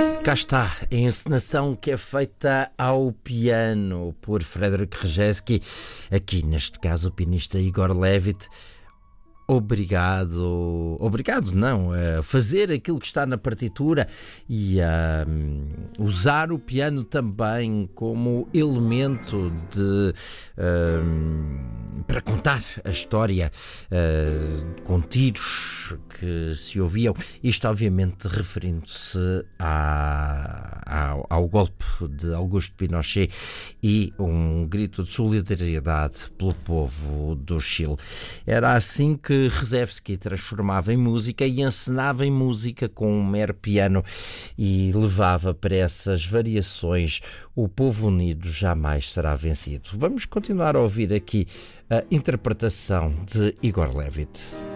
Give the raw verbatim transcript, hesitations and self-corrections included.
Cá está a encenação que é feita ao piano por Frederic Rzeszki, aqui neste caso o pianista Igor Levit. Obrigado, obrigado não, a fazer aquilo que está na partitura e a um, usar o piano também como elemento de, um, para contar a história uh, com tiros que se ouviam, isto obviamente referindo-se à, ao, ao golpe de Augusto Pinochet e um grito de solidariedade pelo povo do Chile. Era assim que Rzeszki transformava em música e encenava em música com um mero piano e levava para essas variações O Povo Unido Jamais Será Vencido. Vamos continuar a ouvir aqui a interpretação de Igor Levit.